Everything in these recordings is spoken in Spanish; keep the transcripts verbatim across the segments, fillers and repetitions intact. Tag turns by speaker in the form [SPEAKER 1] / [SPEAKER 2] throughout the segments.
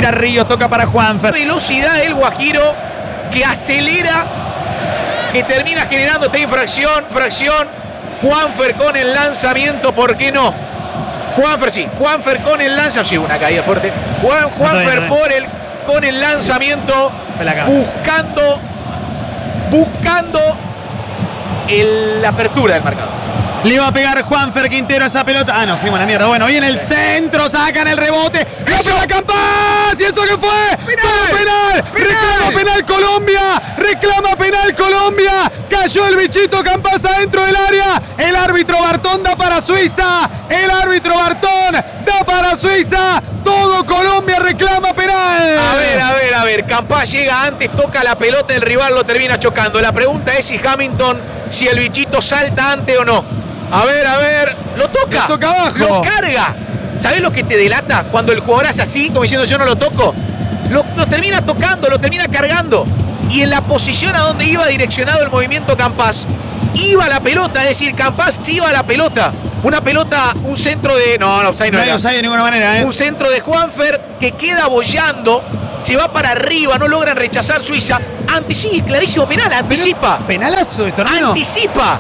[SPEAKER 1] hacia Ríos, toca para Juanfer.
[SPEAKER 2] Velocidad del Guajiro que acelera, que termina generando esta infracción, fracción. Juanfer con el lanzamiento, ¿por qué no? Juanfer sí, Juanfer con el lanzamiento, sí, una caída fuerte. Juan, Juanfer por el, con el lanzamiento, buscando, buscando el, la apertura del marcador.
[SPEAKER 1] Le va a pegar Juanfer Quintero a esa pelota. Ah, no, fuimos a la mierda. Bueno, viene el centro, sacan el rebote. ¡Eso la Campas! ¿Y eso qué fue? ¡Penal! ¡Penal! ¡Reclama penal Colombia! ¡Reclama penal Colombia! Cayó el bichito Campas adentro del área. El árbitro Bartón da para Suiza. El árbitro Bartón da para Suiza. Todo Colombia reclama penal.
[SPEAKER 2] A ver, a ver, a ver. Campas llega antes, toca la pelota, el rival lo termina chocando. La pregunta es si Hamilton, si el bichito salta antes o no. A ver, a ver, lo toca,
[SPEAKER 1] lo toca abajo,
[SPEAKER 2] lo carga. ¿Sabés lo que te delata? Cuando el jugador hace así, como diciendo yo no lo toco, lo, lo termina tocando, lo termina cargando. Y en la posición a donde iba direccionado el movimiento Campas, iba la pelota, es decir, Campas iba a la pelota. Una pelota, un centro de... No, no, offside no,
[SPEAKER 1] no hay offside de ninguna manera, ¿eh?
[SPEAKER 2] Un centro de Juanfer que queda boyando, se va para arriba, no logran rechazar Suiza. Anticipa, clarísimo penal, anticipa.
[SPEAKER 1] Pero, penalazo esto, hermano.
[SPEAKER 2] Anticipa.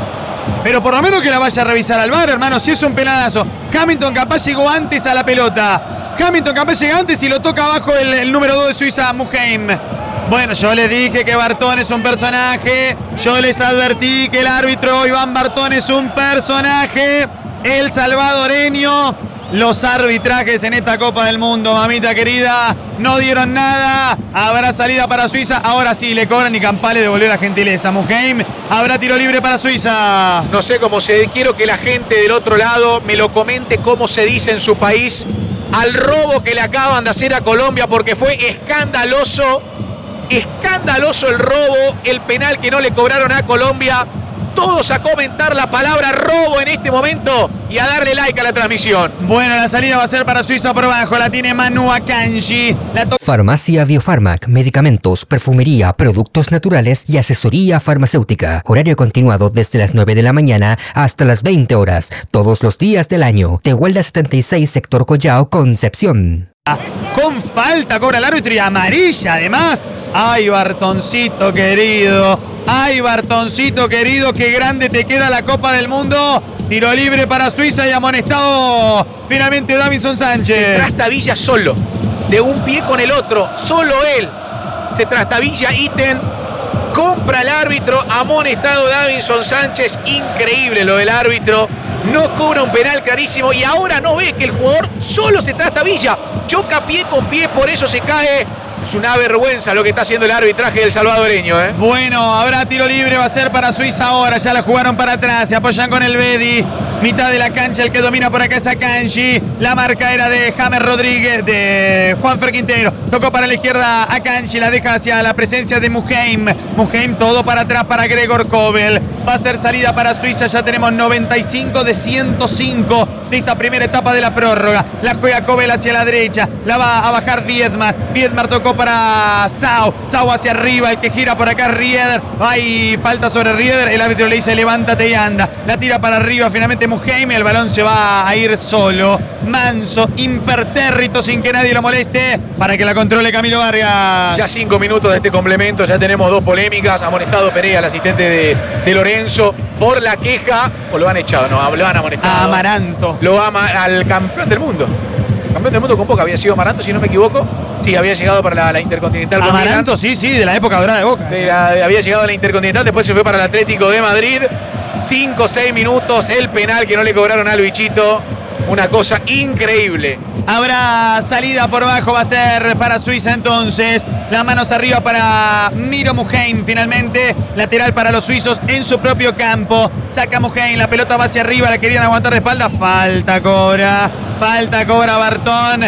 [SPEAKER 1] Pero por lo menos que la vaya a revisar al V A R, hermano, si es un penalazo. Hamilton capaz llegó antes a la pelota. Hamilton capaz llega antes y lo toca abajo el, el número dos de Suiza, Muheim. Bueno, yo les dije que Bartón es un personaje. Yo les advertí que el árbitro Iván Bartón es un personaje. El salvadoreño. Los arbitrajes en esta Copa del Mundo, mamita querida, no dieron nada. Habrá salida para Suiza. Ahora sí, le cobran y Campas le devolvió la gentileza. Muheim, habrá tiro libre para Suiza.
[SPEAKER 2] No sé cómo se... Quiero que la gente del otro lado me lo comente cómo se dice en su país al robo que le acaban de hacer a Colombia, porque fue escandaloso. Escandaloso el robo, el penal que no le cobraron a Colombia. Todos a comentar la palabra robo en este momento y a darle like a la transmisión.
[SPEAKER 1] Bueno, la salida va a ser para Suiza por abajo. La tiene Manu Akanji. La to-
[SPEAKER 3] Farmacia Biofarmac. Medicamentos, perfumería, productos naturales y asesoría farmacéutica. Horario continuado desde las nueve de la mañana hasta las veinte horas. Todos los días del año. Tehuelda setenta y seis, Sector Collao, Concepción.
[SPEAKER 1] Con falta cobra el árbitro y amarilla además. Ay, Bartoncito querido. Ay, Bartoncito querido, qué grande te queda la Copa del Mundo. Tiro libre para Suiza y amonestado finalmente Davinson Sánchez.
[SPEAKER 2] Se trastabilla solo, de un pie con el otro, solo él. Se trastabilla ítem, compra el árbitro, amonestado Davinson Sánchez. Increíble lo del árbitro. No cobra un penal clarísimo y ahora no ve que el jugador solo se trastabilla. Choca pie con pie, por eso se cae. Es una vergüenza lo que está haciendo el arbitraje del salvadoreño, ¿eh?
[SPEAKER 1] Bueno, habrá tiro libre, va a ser para Suiza ahora. Ya la jugaron para atrás, se apoyan con el Bedi. Mitad de la cancha, el que domina por acá es Akanji. La marca era de James Rodríguez, de Juanfer Quintero. Tocó para la izquierda Akanji, la deja hacia la presencia de Muheim. Muheim todo para atrás para Gregor Kobel. Va a ser salida para Suiza, ya tenemos noventa y cinco de ciento cinco de esta primera etapa de la prórroga. La juega Kobel hacia la derecha, la va a bajar Viedmar. Viedmar tocó para Sau. Sau hacia arriba, el que gira por acá Rieder. Hay falta sobre Rieder, el árbitro le dice levántate y anda. La tira para arriba finalmente Muheim, el balón se va a ir solo. Manso, impertérrito, sin que nadie lo moleste, para que la controle Camilo Vargas.
[SPEAKER 2] Ya cinco minutos de este complemento, ya tenemos dos polémicas. Amonestado Perea, el asistente de, de Lorenzo, por la queja, o lo han echado, no, lo han amonestado.
[SPEAKER 1] A Amaranto.
[SPEAKER 2] Lo ama al campeón del mundo. Campeón del mundo con Boca había sido Amaranto, si no me equivoco. Sí, había llegado para la, la Intercontinental.
[SPEAKER 1] Amaranto, sí, sí, de la época dorada de Boca.
[SPEAKER 2] De la, había llegado a la Intercontinental, después se fue para el Atlético de Madrid. cinco o seis minutos, el penal que no le cobraron al bichito. Una cosa increíble.
[SPEAKER 1] Habrá salida por abajo, va a ser para Suiza entonces. Las manos arriba para Miro Muheim finalmente. Lateral para los suizos en su propio campo. Saca Muheim, la pelota va hacia arriba, la querían aguantar de espalda. Falta cobra, falta cobra Bartón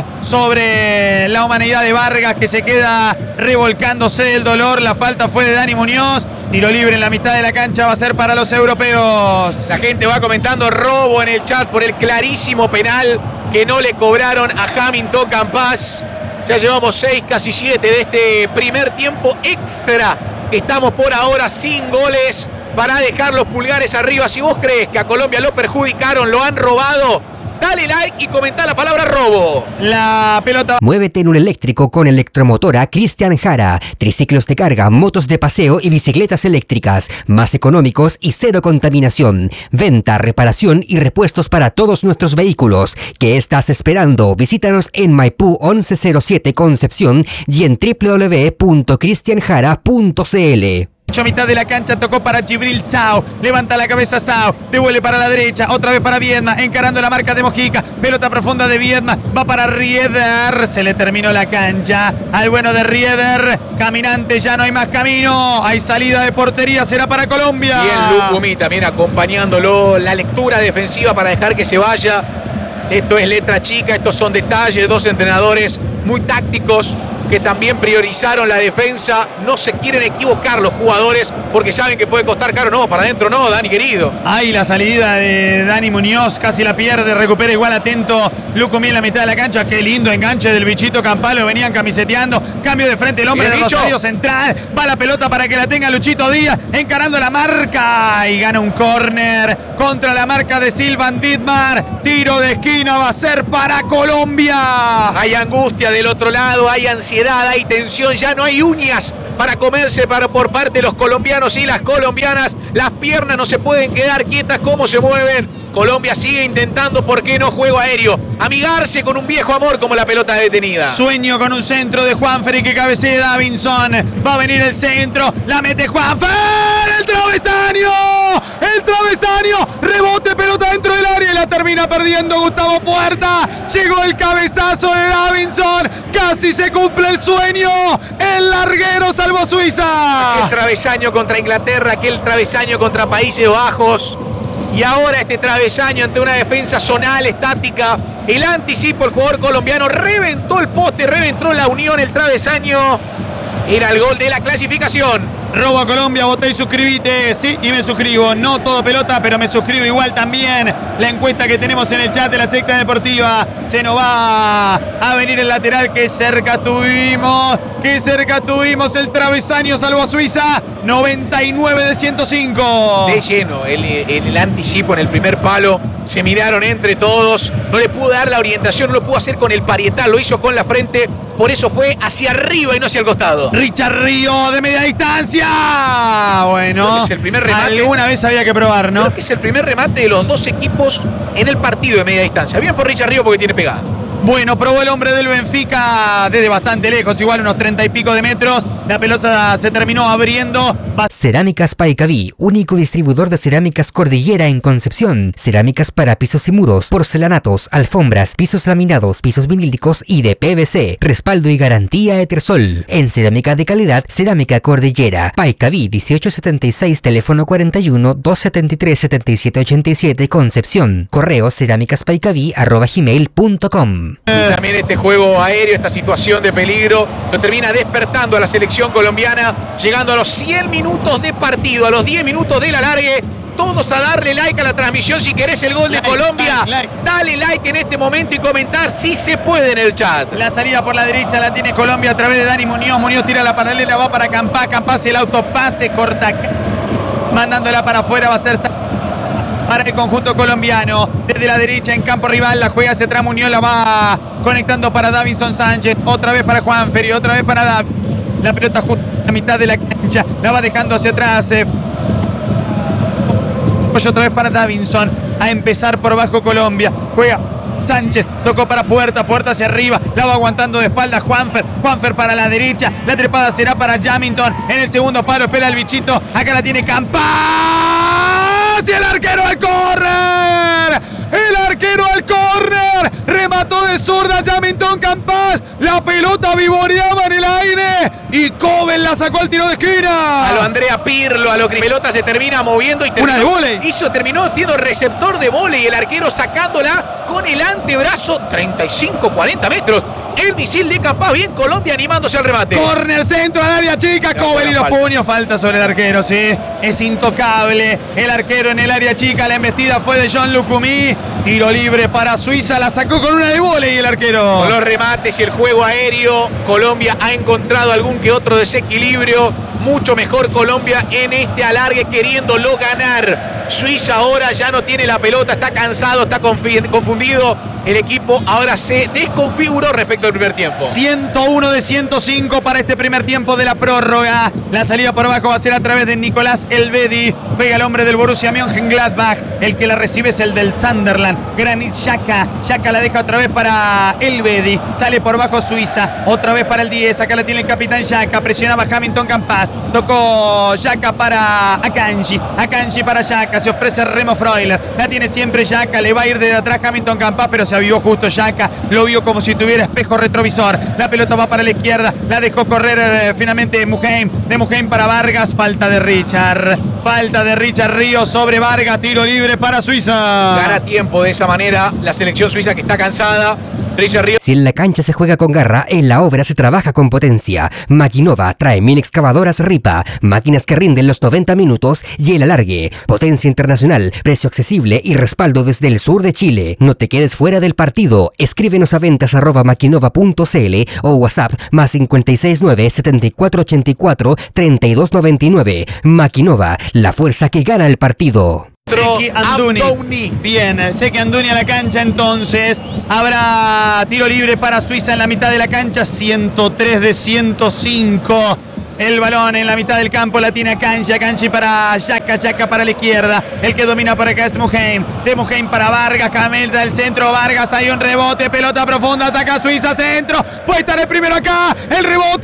[SPEAKER 1] sobre la humanidad de Vargas, que se queda revolcándose del dolor. La falta fue de Dani Muñoz. Tiro libre en la mitad de la cancha, va a ser para los europeos.
[SPEAKER 2] La gente va comentando robo en el chat por el clarísimo penal que no le cobraron a Hamilton Campas. Ya llevamos seis, casi siete de este primer tiempo extra. Estamos por ahora sin goles para dejar los pulgares arriba. Si vos crees que a Colombia lo perjudicaron, lo han robado, Dale like y comenta la palabra robo.
[SPEAKER 1] La pelota.
[SPEAKER 3] Muévete en un eléctrico con Electromotora Cristian Jara. Triciclos de carga, motos de paseo y bicicletas eléctricas. Más económicos y cero contaminación. Venta, reparación y repuestos para todos nuestros vehículos. ¿Qué estás esperando? Visítanos en Maipú once cero siete Concepción y en w w w punto cristian jara punto c l.
[SPEAKER 1] Mitad de la cancha, tocó para Gibril Sao, levanta la cabeza Sao, devuelve para la derecha, otra vez para Viedma, encarando la marca de Mojica, pelota profunda de Viedma, va para Rieder, se le terminó la cancha al bueno de Rieder, caminante, ya no hay más camino, hay salida de portería, será para Colombia.
[SPEAKER 2] Bien Lucumí también acompañándolo, la lectura defensiva para dejar que se vaya. Esto es letra chica, estos son detalles, dos entrenadores muy tácticos que también priorizaron la defensa. No se quieren equivocar los jugadores porque saben que puede costar caro. No, para adentro no, Dani querido.
[SPEAKER 1] Ahí la salida de Dani Muñoz, casi la pierde, recupera igual atento Lucumí en la mitad de la cancha. Qué lindo enganche del bichito Campalo, venían camiseteando. Cambio de frente el hombre de Rosario Central. Va la pelota para que la tenga Luchito Díaz, encarando la marca y gana un córner contra la marca de Silvan Dittmar. Tiro de esquina va a ser para Colombia.
[SPEAKER 2] Hay angustia del otro lado, hay ansiedad, hay tensión, ya no hay uñas para comerse para, por parte de los colombianos y las colombianas. Las piernas no se pueden quedar quietas, cómo se mueven. Colombia sigue intentando, ¿por qué no juego aéreo? Amigarse con un viejo amor como la pelota detenida.
[SPEAKER 1] Sueño con un centro de Juanfer que cabecea Davinson. Va a venir el centro, la mete Juanfer. ¡El travesaño! ¡El travesaño! Rebote, pelota dentro del área y la termina perdiendo Gustavo Puerta. Llegó el cabezazo de Davinson. Casi se cumple el sueño. El larguero salvó a Suiza.
[SPEAKER 2] El travesaño contra Inglaterra, aquel travesaño contra Países Bajos. Y ahora este travesaño ante una defensa zonal, estática. El anticipo, el jugador colombiano reventó el poste, reventó la unión, el travesaño. Era el gol de la clasificación.
[SPEAKER 1] Robo a Colombia, voté y suscribite. Sí, y me suscribo. No todo pelota, pero me suscribo igual también. La encuesta que tenemos en el chat de la secta deportiva. Se nos va a venir el lateral. Qué cerca tuvimos. Qué cerca tuvimos. El travesaño salvó a Suiza. noventa y nueve de ciento cinco.
[SPEAKER 2] De lleno, el, el, el anticipo en el primer palo. Se miraron entre todos. No le pudo dar la orientación, no lo pudo hacer con el parietal. Lo hizo con la frente. Por eso fue hacia arriba y no hacia el costado.
[SPEAKER 1] Richard Río de media distancia. Bueno,
[SPEAKER 2] es el primer remate.
[SPEAKER 1] Alguna vez había que probar, ¿no?
[SPEAKER 2] Creo que es el primer remate de los dos equipos en el partido de media distancia. Bien por Richard Río porque tiene pegada.
[SPEAKER 1] Bueno, probó el hombre del Benfica desde bastante lejos, igual unos treinta y pico de metros. La pelota se terminó abriendo.
[SPEAKER 3] Cerámicas Paicaví, único distribuidor de cerámicas Cordillera en Concepción. Cerámicas para pisos y muros, porcelanatos, alfombras, pisos laminados, pisos vinílicos y de P V C. Respaldo y garantía Etersol. En cerámica de calidad, Cerámica Cordillera. Paicaví dieciocho setenta y seis, teléfono cuarenta y uno, doscientos setenta y tres, setenta y siete ochenta y siete, Concepción. Correo cerámicaspaicaví arroba gmail punto com.
[SPEAKER 2] Y también este juego aéreo, esta situación de peligro, lo termina despertando a la selección colombiana, llegando a los cien minutos de partido, a los diez minutos del alargue. Todos a darle like a la transmisión si querés el gol de
[SPEAKER 1] like,
[SPEAKER 2] Colombia.
[SPEAKER 1] Like, like.
[SPEAKER 2] Dale like en este momento y comentar si se puede en el chat.
[SPEAKER 1] La salida por la derecha la tiene Colombia a través de Dani Muñoz. Muñoz tira la paralela, va para Campá. Campá hace el autopase, corta, mandándola para afuera. Va a ser para el conjunto colombiano. Desde la derecha en campo rival, la juega hacia atrás. Muñoz la va conectando para Davinson Sánchez. Otra vez para Juanfer y otra vez para David. La pelota justo a la mitad de la cancha. La va dejando hacia atrás. Eh. Otra vez para Davinson. A empezar por bajo Colombia. Juega Sánchez, tocó para Puerta, Puerta hacia arriba, la va aguantando de espaldas Juanfer, Juanfer para la derecha, la trepada será para Jamington, en el segundo palo espera el bichito, acá la tiene Campás y el arquero al córner, el arquero al córner, remató de zurda Jamington Campás, la pelota vivoreaba en el aire y Coben la sacó al tiro de esquina.
[SPEAKER 2] A lo Andrea Pirlo, a lo que la pelota se termina moviendo y terminó,
[SPEAKER 1] una de vóley.
[SPEAKER 2] Hizo, terminó siendo receptor de vóley y el arquero sacándola con el antebrazo, treinta y cinco, cuarenta metros. El misil de Campás, bien Colombia animándose al remate.
[SPEAKER 1] Corner centro al área chica, Coben y los puños, falta sobre el arquero, sí. Es intocable el arquero en el área chica, la embestida fue de John Lucumí. Tiro libre para Suiza, la sacó con una de vóley el arquero.
[SPEAKER 2] Con los remates y el juego aéreo, Colombia ha encontrado algún que otro desequilibrio. Mucho mejor Colombia en este alargue queriéndolo ganar. Suiza ahora ya no tiene la pelota, está cansado, está confundido. El equipo ahora se desconfiguró respecto al primer tiempo.
[SPEAKER 1] ciento uno de ciento cinco para este primer tiempo de la prórroga. La salida por abajo va a ser a través de Nicolás Elvedi. Pega el hombre del Borussia Mönchengladbach. El que la recibe es el del Sunderland, Granit Xhaka. Xhaka la deja otra vez para Elvedi. Sale por abajo Suiza. Otra vez para el diez. Acá la tiene el capitán Xhaka. Presionaba Hamilton Campas. Tocó Xhaka para Akanji. Akanji para Xhaka. Se ofrece Remo Freuler. La tiene siempre Xhaka. Le va a ir desde atrás Hamilton Campas, pero se avivó justo Xhaka. Lo vio como si tuviera espejo retrovisor. La pelota va para la izquierda. La dejó correr eh, finalmente Muheim. De Muheim para Vargas. Falta de Richard. Falta de Richard Ríos sobre Vargas. Tiro libre para Suiza.
[SPEAKER 2] Gana tiempo de esa manera la selección suiza, que está cansada. Richard Ríos.
[SPEAKER 3] Si en la cancha se juega con garra, en la obra se trabaja con potencia. Maquinova trae mini excavadoras Ripa, máquinas que rinden los noventa minutos y el alargue. Potencia internacional, precio accesible y respaldo desde el sur de Chile. No te quedes fuera del partido. Escríbenos a ventas arroba maquinova punto cl o WhatsApp más cinco seis nueve, siete cuatro ocho cuatro, tres dos nueve nueve. Maquinova, la fuerza que gana el partido.
[SPEAKER 1] Seki Anduni. Bien, Seki Anduni a la cancha entonces. Habrá tiro libre para Suiza en la mitad de la cancha. ciento tres de ciento cinco. El balón en la mitad del campo la tiene Akanji. Akanji para Xhaka. Xhaka para la izquierda. El que domina por acá es Muheim. De Muheim para Vargas. Camel del centro. Vargas. Hay un rebote. Pelota profunda. Ataca Suiza. Centro. Puede estar el primero acá. El rebote.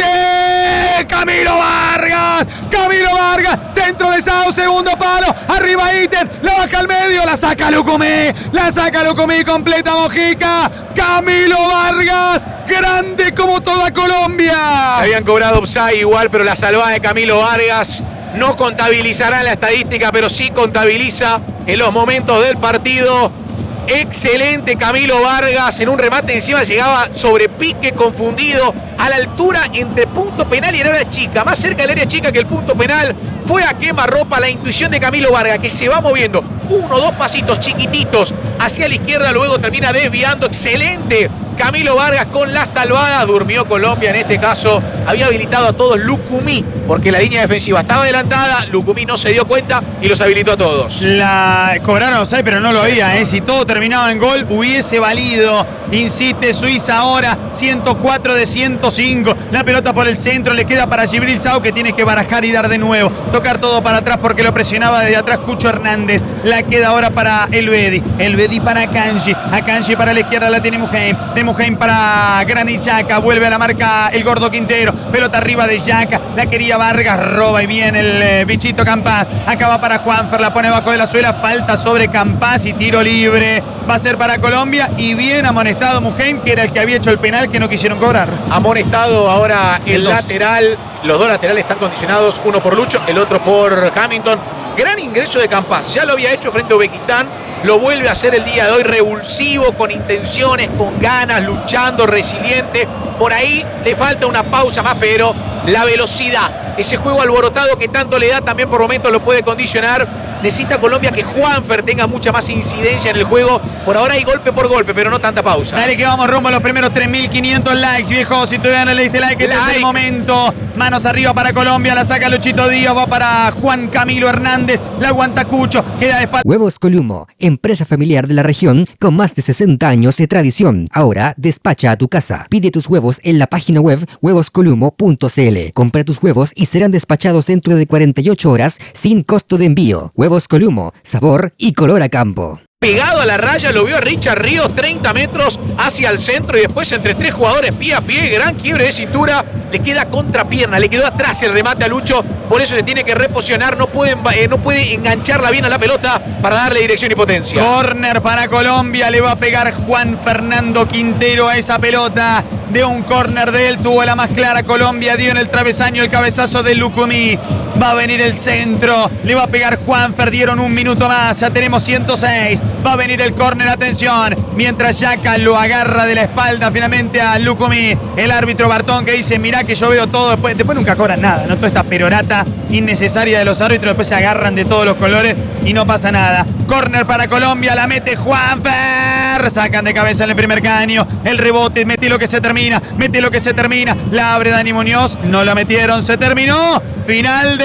[SPEAKER 1] Camilo Vargas. Camilo Vargas. Centro de Sau. Segundo palo. Arriba Iten. La baja al medio. La saca Lucumí. La saca Lucumí. Completa Mojica. Camilo Vargas. Grande como toda Colombia.
[SPEAKER 2] Habían cobrado offside igual, pero la salvada de Camilo Vargas no contabilizará en la estadística, pero sí contabiliza en los momentos del partido. Excelente Camilo Vargas, en un remate encima llegaba sobre pique, confundido, a la altura entre punto penal y el área chica, más cerca del área chica que el punto penal. Fue a quemarropa la intuición de Camilo Vargas, que se va moviendo uno o dos pasitos chiquititos hacia la izquierda, luego termina desviando. Excelente Camilo Vargas con la salvada. Durmió Colombia en este caso. Había habilitado a todos Lucumí, porque la línea defensiva estaba adelantada. Lucumí no se dio cuenta y los habilitó a todos.
[SPEAKER 1] La cobraron offside, pero no lo había, ¿eh? Si todo terminaba en gol, hubiese valido. Insiste Suiza ahora. ciento cuatro de ciento cinco. La pelota por el centro. Le queda para Gibril Sau, que tiene que barajar y dar de nuevo. Tocar todo para atrás porque lo presionaba desde atrás Cucho Hernández. La queda ahora para Elvedi. Elvedi para Akanji. Akanji para la izquierda la tiene Muheim. De Muheim para Granit Xhaka. Vuelve a la marca el gordo Quintero. Pelota arriba de Xhaka. La quería Vargas. Roba y viene el eh, bichito Campas. Acaba para Juanfer. La pone bajo de la suela. Falta sobre Campas y tiro libre. Va a ser para Colombia. Y bien amonestado Muheim, que era el que había hecho el penal que no quisieron cobrar.
[SPEAKER 2] Amonestado ahora el,
[SPEAKER 1] el
[SPEAKER 2] lateral. Los dos laterales están condicionados. Uno por Lucho, el otro por Hamilton. Gran ingreso de Campas. Ya lo había hecho frente a Uzbekistán. Lo vuelve a hacer el día de hoy, revulsivo, con intenciones, con ganas, luchando, resiliente. Por ahí le falta una pausa más, pero la velocidad, ese juego alborotado que tanto le da, también por momentos lo puede condicionar. Necesita Colombia que Juanfer tenga mucha más incidencia en el juego. Por ahora hay golpe por golpe, pero no tanta pausa.
[SPEAKER 1] Dale que vamos rumbo a los primeros tres mil quinientos likes, viejo. Si todavía no le diste like, este like. Es el momento. Manos arriba para Colombia, la saca Luchito Díaz, va para Juan Camilo Hernández, la aguanta Cucho, queda de espalda.
[SPEAKER 3] Huevos Columo, empresa familiar de la región con más de sesenta años de tradición. Ahora despacha a tu casa. Pide tus huevos en la página web huevos columo punto cl. Compra tus huevos y serán despachados dentro de cuarenta y ocho horas sin costo de envío. Huevos Columo, sabor y color a campo.
[SPEAKER 2] Pegado a la raya, lo vio a Richard Ríos, treinta metros hacia el centro y después entre tres jugadores pie a pie, gran quiebre de cintura, le queda contrapierna, le quedó atrás el remate a Lucho, por eso se tiene que reposicionar, no puede, eh, no puede engancharla bien a la pelota para darle dirección y potencia.
[SPEAKER 1] Córner para Colombia, le va a pegar Juan Fernando Quintero a esa pelota. De un córner de él, tuvo la más clara Colombia, dio en el travesaño el cabezazo de Lucumí. Va a venir el centro, le va a pegar Juanfer, dieron un minuto más, ya tenemos ciento seis. Va a venir el córner, atención, mientras Xhaka lo agarra de la espalda finalmente a Lucumí. El árbitro Bartón que dice, mirá que yo veo todo, después, después nunca cobran nada, ¿no? Toda esta perorata innecesaria de los árbitros, después se agarran de todos los colores y no pasa nada. Córner para Colombia, la mete Juanfer, sacan de cabeza en el primer caño, el rebote, mete lo que se termina, mete lo que se termina, la abre Dani Muñoz, no la metieron, se terminó. Final de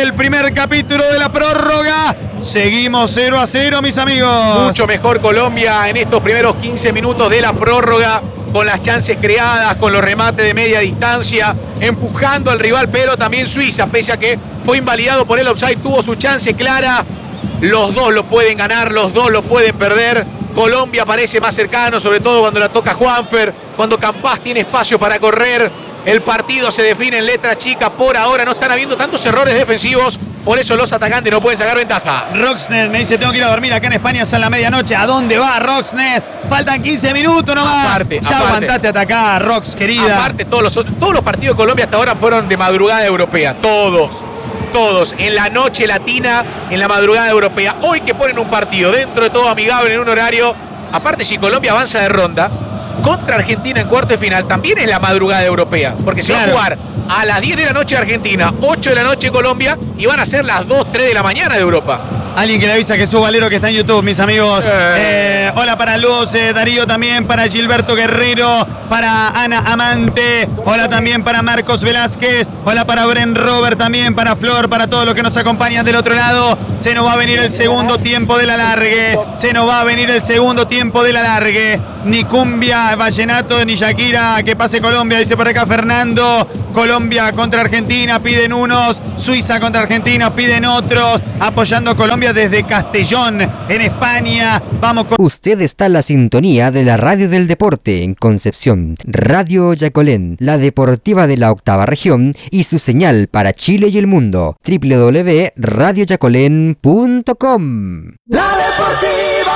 [SPEAKER 1] del primer capítulo de la prórroga. Seguimos cero a cero, mis amigos.
[SPEAKER 2] Mucho mejor Colombia en estos primeros quince minutos de la prórroga, con las chances creadas, con los remates de media distancia, empujando al rival, pero también Suiza, pese a que fue invalidado por el offside, tuvo su chance clara. Los dos lo pueden ganar, los dos lo pueden perder. Colombia parece más cercano, sobre todo cuando la toca Juanfer, cuando Campás tiene espacio para correr. El partido se define en letra chica. Por ahora no están habiendo tantos errores defensivos, por eso los atacantes no pueden sacar ventaja.
[SPEAKER 1] Roxnet me dice, tengo que ir a dormir acá en España, son la medianoche. ¿A dónde va Roxnet? Faltan quince minutos nomás.
[SPEAKER 2] Aparte,
[SPEAKER 1] ya
[SPEAKER 2] aparte,
[SPEAKER 1] aguantate hasta acá, Rox, querida.
[SPEAKER 2] Aparte, todos los, todos los partidos de Colombia hasta ahora fueron de madrugada europea. Todos, todos. En la noche latina, en la madrugada europea. Hoy que ponen un partido dentro de todo amigable en un horario. Aparte, si Colombia avanza de ronda contra Argentina en cuarto de final, también es la madrugada europea, porque se
[SPEAKER 1] claro.
[SPEAKER 2] va a jugar a las diez de la noche Argentina, ocho de la noche Colombia, y van a ser las dos, tres de la mañana de Europa.
[SPEAKER 1] Alguien que le avisa a Jesús Valero que está en YouTube, mis amigos.
[SPEAKER 2] Eh.
[SPEAKER 1] Eh, hola para Luz, eh, Darío también, para Gilberto Guerrero, para Ana Amante, hola también para Marcos Velázquez, hola para Bren Robert también, para Flor, para todos los que nos acompañan del otro lado. Se nos va a venir el segundo tiempo del alargue, se nos va a venir el segundo tiempo del alargue. Ni cumbia, vallenato, ni Shakira, que pase Colombia, dice por acá Fernando. Colombia contra Argentina, piden unos. Suiza contra Argentina, piden otros. Apoyando a Colombia desde Castellón, en España. Vamos con...
[SPEAKER 3] Usted está en la sintonía de la Radio del Deporte en Concepción. Radio Yacolén, la deportiva de la octava región y su señal para Chile y el mundo. doble u doble u doble u punto radio yacolén punto com.
[SPEAKER 4] La Deportiva.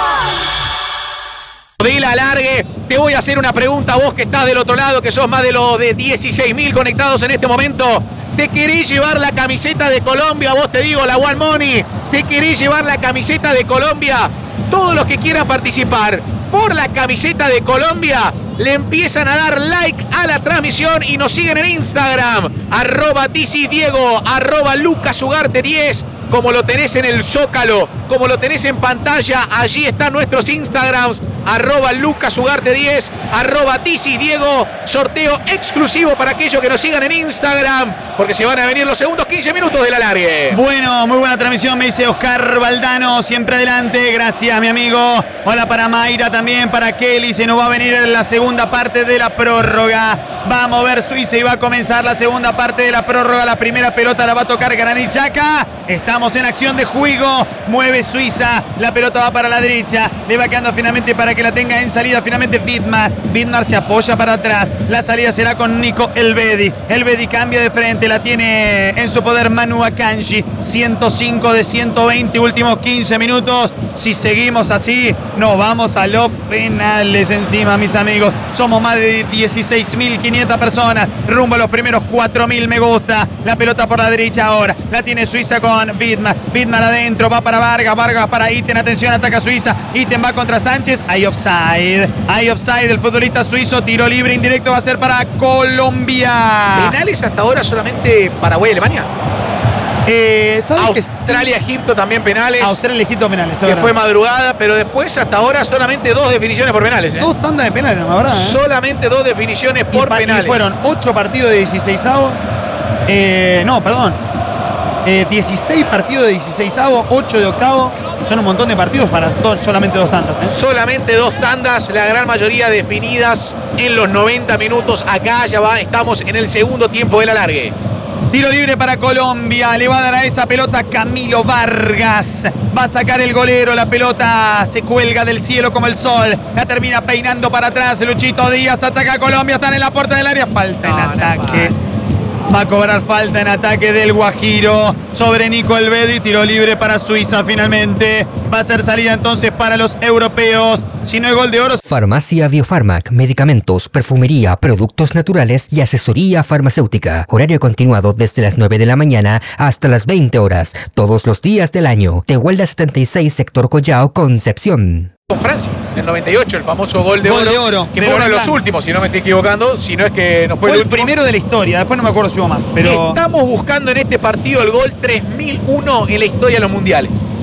[SPEAKER 2] Del alargue, te voy a hacer una pregunta a vos que estás del otro lado, que sos más de los de dieciséis mil conectados en este momento. ¿Te querés llevar la camiseta de Colombia? Vos te digo, la One Money. ¿Te querés llevar la camiseta de Colombia? Todos los que quieran participar por la camiseta de Colombia le empiezan a dar like a la transmisión y nos siguen en Instagram. Arroba Diego, arroba Lucasugarte diez. Como lo tenés en el Zócalo, como lo tenés en pantalla, allí están nuestros Instagrams, arroba Lucasugarte diez, arroba Diego, sorteo exclusivo para aquellos que nos sigan en Instagram, porque se van a venir los segundos quince minutos del alargue.
[SPEAKER 1] Bueno, muy buena transmisión, me dice Oscar Valdano, siempre adelante, gracias mi amigo. Hola para Mayra también, para Kelly, se nos va a venir en la segunda parte de la prórroga. Va a mover Suiza y va a comenzar la segunda parte de la prórroga. La primera pelota la va a tocar Granit Xhaka. Estamos en acción de juego. Mueve Suiza. La pelota va para la derecha. Le va quedando finalmente para que la tenga en salida. Finalmente Vidmar. Vidmar se apoya para atrás. La salida será con Nico Elvedi. Elvedi cambia de frente. La tiene en su poder Manu Akanji. ciento cinco de ciento veinte. Últimos quince minutos. Si seguimos así, nos vamos a los penales encima, mis amigos. Somos más de dieciséis mil quinientas personas. Rumbo a los primeros cuatro mil me gusta. La pelota por la derecha ahora. La tiene Suiza con Vidmar. Vidmar adentro. Va para Vargas. Vargas para Iten. Atención, ataca Suiza. Iten va contra Sánchez. Hay offside. Hay offside. El futbolista suizo. Tiro libre indirecto va a ser para Colombia.
[SPEAKER 2] Penales hasta ahora solamente Paraguay y Alemania.
[SPEAKER 1] Eh,
[SPEAKER 2] Australia, Egipto también penales.
[SPEAKER 1] Australia, Egipto penales.
[SPEAKER 2] Que fue madrugada, pero después hasta ahora solamente dos definiciones por penales. ¿eh?
[SPEAKER 1] Dos tandas de penales, ¿no? ¿Verdad? ¿eh?
[SPEAKER 2] Solamente dos definiciones por
[SPEAKER 1] y,
[SPEAKER 2] penales.
[SPEAKER 1] Y fueron ocho partidos de dieciseisavos. Eh, no, perdón. Eh, dieciséis partidos de dieciseisavos, ocho de octavo. Son un montón de partidos para do, solamente dos tandas. ¿eh?
[SPEAKER 2] Solamente dos tandas, la gran mayoría definidas en los noventa minutos. Acá ya va, estamos en el segundo tiempo del alargue.
[SPEAKER 1] Tiro libre para Colombia, le va a dar a esa pelota Camilo Vargas, va a sacar el golero, la pelota se cuelga del cielo como el sol, la termina peinando para atrás, Luchito Díaz ataca a Colombia, están en la puerta del área, falta
[SPEAKER 2] no,
[SPEAKER 1] en ataque,
[SPEAKER 2] no
[SPEAKER 1] va a cobrar falta en ataque del Guajiro sobre Nico Elvedi, tiro libre para Suiza finalmente, va a ser salida entonces para los europeos. Si no hay gol de oro...
[SPEAKER 3] Farmacia Biofarmac, medicamentos, perfumería, productos naturales y asesoría farmacéutica. Horario continuado desde las nueve de la mañana hasta las veinte horas, todos los días del año. Tehuelda setenta y seis, sector Collao, Concepción.
[SPEAKER 2] Con Francia, en el noventa y ocho, el famoso gol de
[SPEAKER 1] gol
[SPEAKER 2] oro,
[SPEAKER 1] de oro
[SPEAKER 2] que fue uno de los últimos, si no me estoy equivocando, si no es que no fue,
[SPEAKER 1] fue
[SPEAKER 2] el,
[SPEAKER 1] el primero de la historia, después no me acuerdo si hubo más, pero...
[SPEAKER 2] Estamos buscando en este partido el gol tres mil uno en la historia de los mundiales.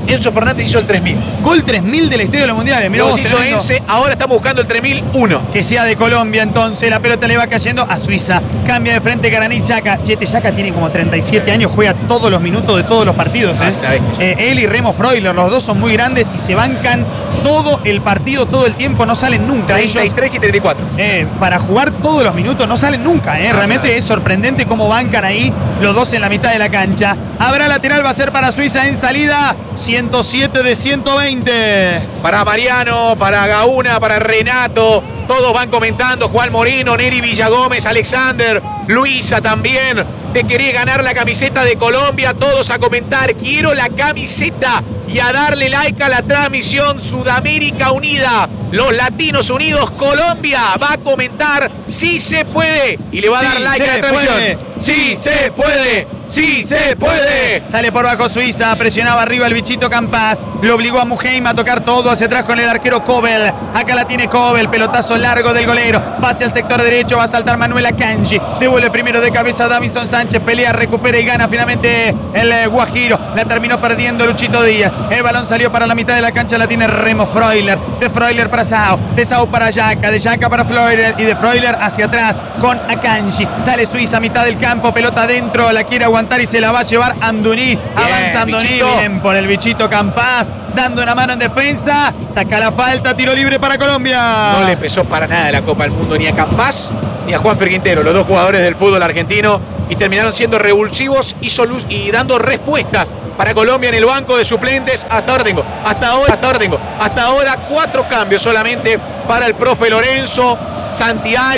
[SPEAKER 2] Enzo Fernández hizo el tres mil.
[SPEAKER 1] Gol tres mil de la historia de los mundiales. Mirá
[SPEAKER 2] Luego
[SPEAKER 1] vos,
[SPEAKER 2] hizo
[SPEAKER 1] tremendo.
[SPEAKER 2] Ence, ahora estamos buscando el tres mil uno.
[SPEAKER 1] Que sea de Colombia entonces, la pelota le va cayendo a Suiza. Cambia de frente Granit Xhaka. Chete Xhaka tiene como treinta y siete años, juega todos los minutos de todos los partidos. ¿eh?
[SPEAKER 2] Ah,
[SPEAKER 1] Eh, él y Remo Freuler, los dos son muy grandes y se bancan todo el partido, todo el tiempo, no salen nunca.
[SPEAKER 2] treinta y tres
[SPEAKER 1] Ellos,
[SPEAKER 2] y treinta y cuatro.
[SPEAKER 1] eh, para jugar todos los minutos no salen nunca. ¿eh? Realmente es sorprendente cómo bancan ahí los dos en la mitad de la cancha. Habrá lateral, va a ser para Suiza en salida. ciento siete de ciento veinte.
[SPEAKER 2] Para Mariano, para Gauna, para Renato. Todos van comentando. Juan Moreno, Neri Villagómez, Alexander, Luisa también. Te querés ganar la camiseta de Colombia. Todos a comentar. Quiero la camiseta. Y a darle like a la transmisión. Sudamérica Unida. Los Latinos Unidos. Colombia va a comentar. Sí se puede. Y le va a
[SPEAKER 1] Sí
[SPEAKER 2] dar like a
[SPEAKER 1] se
[SPEAKER 2] la transmisión.
[SPEAKER 1] puede.
[SPEAKER 2] Sí se puede. Sí se puede.
[SPEAKER 1] Sale por bajo Suiza, presionaba arriba el bichito Campas, lo obligó a Muheim a tocar todo hacia atrás con el arquero Kobel. Acá la tiene Kobel, pelotazo largo del golero, va hacia el sector derecho, va a saltar Manuel Akanji, devuelve primero de cabeza a Davinson Sánchez, pelea, recupera y gana finalmente el eh, Guajiro. La terminó perdiendo Luchito Díaz, el balón salió para la mitad de la cancha, la tiene Remo Freuler, de Freuler para Sao, de Sao para Xhaka, de Xhaka para Freuler y de Freuler hacia atrás con Akanji. Sale Suiza a mitad del campo, pelota adentro, la quiere aguantar y se la va a llevar Amdouni. Avanza Amdouni,
[SPEAKER 2] bichito.
[SPEAKER 1] bien por el bichito Campas, dando una mano en defensa, saca la falta, tiro libre para Colombia.
[SPEAKER 2] No le pesó para nada la Copa del Mundo ni a Campas ni a Juanfer Quintero, los dos jugadores del fútbol argentino, y terminaron siendo revulsivos y, solu- y dando respuestas para Colombia en el banco de suplentes. Hasta ahora tengo, hasta ahora, hasta ahora tengo, hasta ahora cuatro cambios solamente para el profe Lorenzo Santiago.